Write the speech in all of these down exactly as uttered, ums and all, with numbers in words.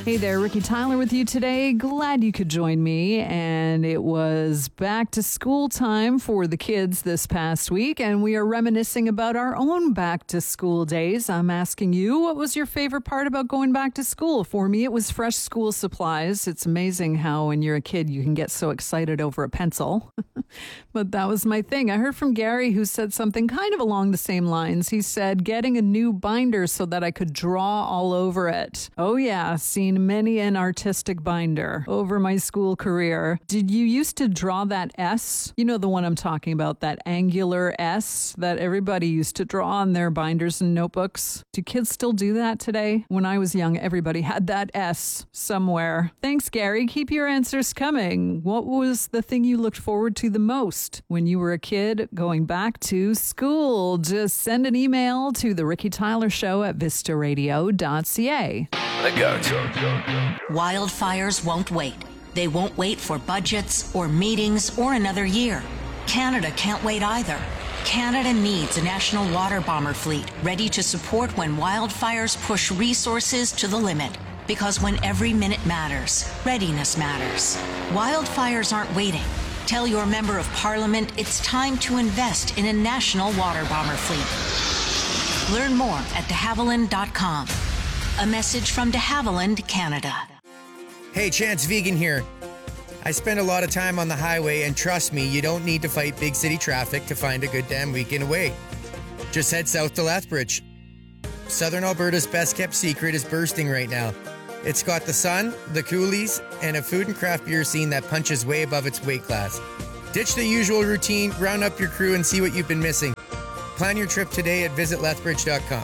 Hey there, Ricky Tyler with you today. Glad you could join me. And it was back to school time for the kids this past week, and we are reminiscing about our own back to school days. I'm asking you, what was your favorite part about going back to school? For me, it was fresh school supplies. It's amazing how when you're a kid, you can get so excited over a pencil. But that was my thing. I heard from Gary, who said something kind of along the same lines. He said, getting a new binder so that I could draw all over it. Oh yeah, seen many an artistic binder over my school career. Did you used to draw that S? You know the one I'm talking about, that angular S that everybody used to draw on their binders and notebooks. Do kids still do that today? When I was young, everybody had that S somewhere. Thanks, Gary. Keep your answers coming. What was the thing you looked forward to the most when you were a kid going back to school? Just send an email to the Ricky Tyler Show at vista radio dot c a. The go-to. Wildfires won't wait. They won't wait for budgets or meetings or another year. Canada can't wait either. Canada needs a national water bomber fleet ready to support when wildfires push resources to the limit. Because when every minute matters, readiness matters. Wildfires aren't waiting. Tell your member of parliament it's time to invest in a national water bomber fleet. Learn more at de havilland dot com. A message from de Havilland, Canada. Hey, Chance Vegan here. I spend a lot of time on the highway, and trust me, you don't need to fight big city traffic to find a good damn weekend away. Just head south to Lethbridge. Southern Alberta's best-kept secret is bursting right now. It's got the sun, the coolies, and a food and craft beer scene that punches way above its weight class. Ditch the usual routine, round up your crew, and see what you've been missing. Plan your trip today at visit lethbridge dot com.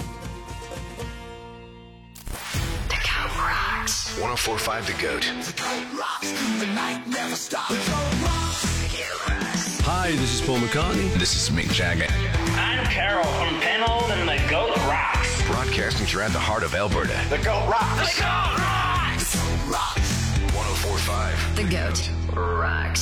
The Goat rocks. one oh four point five The Goat. The Goat rocks. The night never stops. The Goat rocks. The Goat rocks. Hi, this is Paul McCartney. This is Mick Jagger. I'm Carol from Penhold and the Goat rocks. Broadcasting throughout the heart of Alberta. The Goat rocks. The Goat rocks. The Goat rocks. one oh four point five The Goat rocks.